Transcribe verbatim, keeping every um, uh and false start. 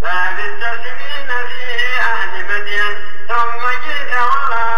لبثت سنين في أهل مدين ثم جئت على